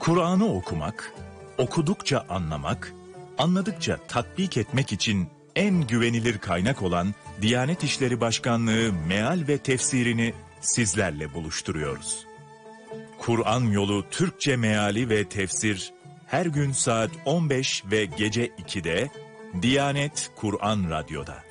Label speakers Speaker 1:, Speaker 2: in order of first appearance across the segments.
Speaker 1: Kur'an'ı okumak, okudukça anlamak, anladıkça tatbik etmek için en güvenilir kaynak olan Diyanet İşleri Başkanlığı meal ve tefsirini sizlerle buluşturuyoruz. Kur'an Yolu Türkçe meali ve tefsir her gün saat 15 ve gece 2'de Diyanet Kur'an Radyo'da.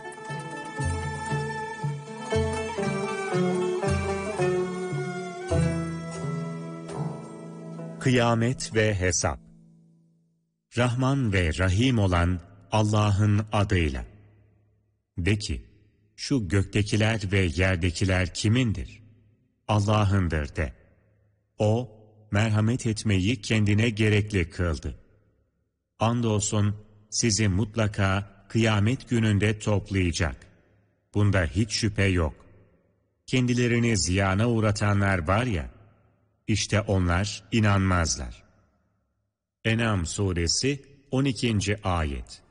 Speaker 2: Kıyamet ve Hesap. Rahman ve Rahim olan Allah'ın adıyla. De ki, şu göktekiler ve yerdekiler kimindir? Allah'ındır de. O, merhamet etmeyi kendine gerekli kıldı. Andolsun sizi mutlaka kıyamet gününde toplayacak. Bunda hiç şüphe yok. Kendilerini ziyana uğratanlar var ya, İşte onlar inanmazlar. En'am suresi 12. ayet.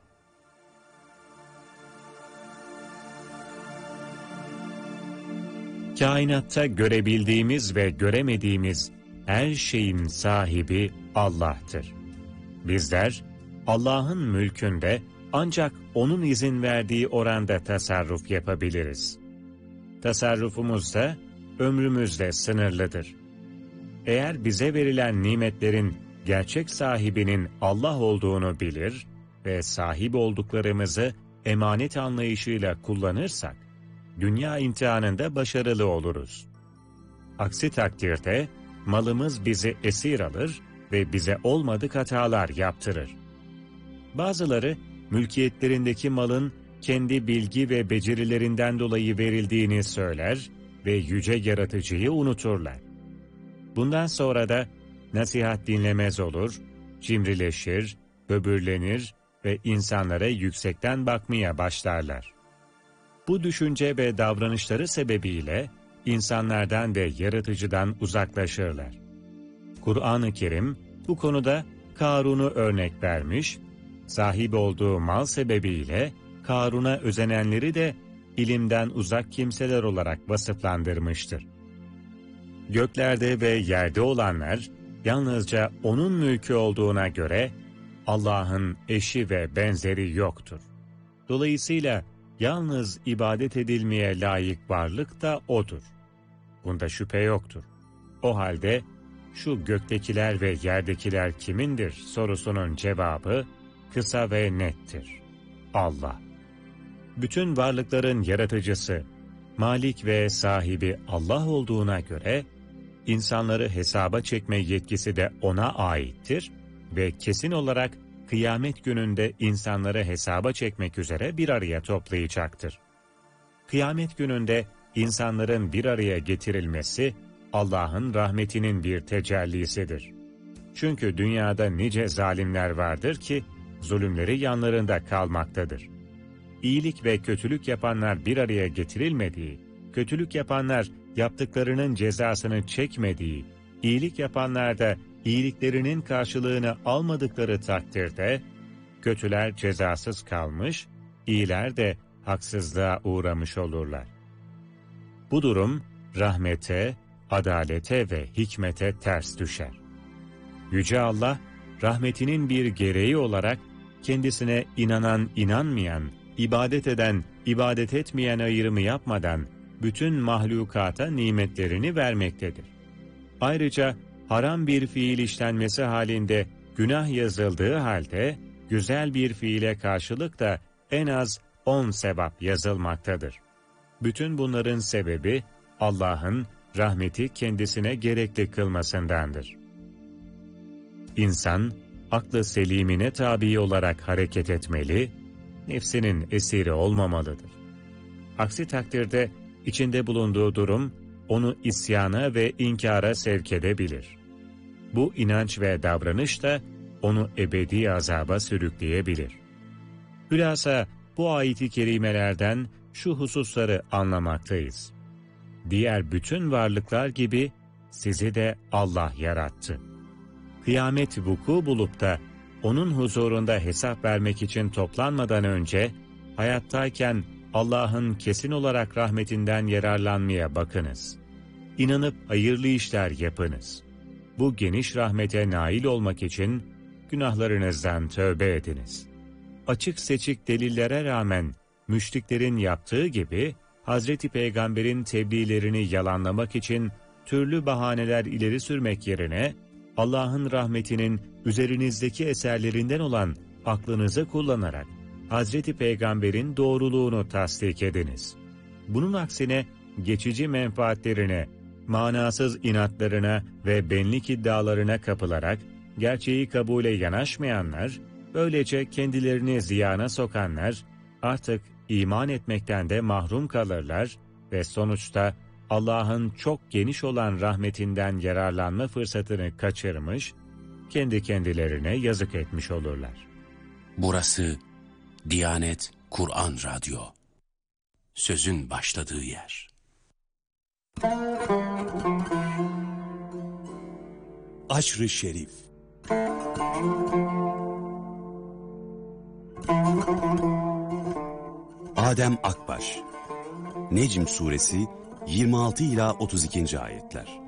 Speaker 2: Kainatta görebildiğimiz ve göremediğimiz her şeyin sahibi Allah'tır. Bizler Allah'ın mülkünde ancak O'nun izin verdiği oranda tasarruf yapabiliriz. Tasarrufumuz da ömrümüzle sınırlıdır. Eğer bize verilen nimetlerin gerçek sahibinin Allah olduğunu bilir ve sahip olduklarımızı emanet anlayışıyla kullanırsak, dünya imtihanında başarılı oluruz. Aksi takdirde malımız bizi esir alır ve bize olmadık hatalar yaptırır. Bazıları mülkiyetlerindeki malın kendi bilgi ve becerilerinden dolayı verildiğini söyler ve yüce yaratıcıyı unuturlar. Bundan sonra da nasihat dinlemez olur, cimrileşir, böbürlenir ve insanlara yüksekten bakmaya başlarlar. Bu düşünce ve davranışları sebebiyle insanlardan ve yaratıcıdan uzaklaşırlar. Kur'an-ı Kerim bu konuda Karun'u örnek vermiş, sahip olduğu mal sebebiyle Karun'a özenenleri de ilimden uzak kimseler olarak vasıflandırmıştır. Göklerde ve yerde olanlar yalnızca O'nun mülkü olduğuna göre Allah'ın eşi ve benzeri yoktur. Dolayısıyla yalnız ibadet edilmeye layık varlık da O'dur. Bunda şüphe yoktur. O halde şu göktekiler ve yerdekiler kimindir sorusunun cevabı kısa ve nettir. Allah. Bütün varlıkların yaratıcısı, malik ve sahibi Allah olduğuna göre, insanları hesaba çekme yetkisi de O'na aittir ve kesin olarak kıyamet gününde insanları hesaba çekmek üzere bir araya toplayacaktır. Kıyamet gününde insanların bir araya getirilmesi, Allah'ın rahmetinin bir tecellisidir. Çünkü dünyada nice zalimler vardır ki, zulümleri yanlarında kalmaktadır. İyilik ve kötülük yapanlar bir araya getirilmediği, kötülük yapanlar yaptıklarının cezasını çekmediği, iyilik yapanlar da iyiliklerinin karşılığını almadıkları takdirde, kötüler cezasız kalmış, iyiler de haksızlığa uğramış olurlar. Bu durum, rahmete, adalete ve hikmete ters düşer. Yüce Allah, rahmetinin bir gereği olarak, kendisine inanan inanmayan, ibadet eden, ibadet etmeyen ayrımı yapmadan, bütün mahlukata nimetlerini vermektedir. Ayrıca haram bir fiil işlenmesi halinde günah yazıldığı halde, güzel bir fiile karşılık da en az 10 sevap yazılmaktadır. Bütün bunların sebebi, Allah'ın rahmeti kendisine gerekli kılmasındandır. İnsan, aklı selimine tabi olarak hareket etmeli, nefsinin esiri olmamalıdır. Aksi takdirde, içinde bulunduğu durum, onu isyana ve inkara sevk edebilir. Bu inanç ve davranış da, onu ebedi azaba sürükleyebilir. Hülasa, bu ayet-i kerimelerden şu hususları anlamaktayız. Diğer bütün varlıklar gibi, sizi de Allah yarattı. Kıyamet vuku bulup da, O'nun huzurunda hesap vermek için toplanmadan önce, hayattayken Allah'ın kesin olarak rahmetinden yararlanmaya bakınız. İnanıp hayırlı işler yapınız. bu geniş rahmete nail olmak için günahlarınızdan tövbe ediniz. Açık seçik delillere rağmen müşriklerin yaptığı gibi Hazreti Peygamber'in tebliğlerini yalanlamak için türlü bahaneler ileri sürmek yerine Allah'ın rahmetinin üzerinizdeki eserlerinden olan aklınızı kullanarak Hazreti Peygamber'in doğruluğunu tasdik ediniz. Bunun aksine geçici menfaatlerine, manasız inatlarına ve benlik iddialarına kapılarak gerçeği kabule yanaşmayanlar, böylece kendilerini ziyana sokanlar artık iman etmekten de mahrum kalırlar ve sonuçta Allah'ın çok geniş olan rahmetinden yararlanma fırsatını kaçırmış, kendi kendilerine yazık etmiş olurlar.
Speaker 3: Burası Diyanet Kur'an Radyo. Sözün başladığı yer.
Speaker 4: Aşr-ı Şerif. Adem Akbaş. Necm Suresi 26 ila 32. ayetler.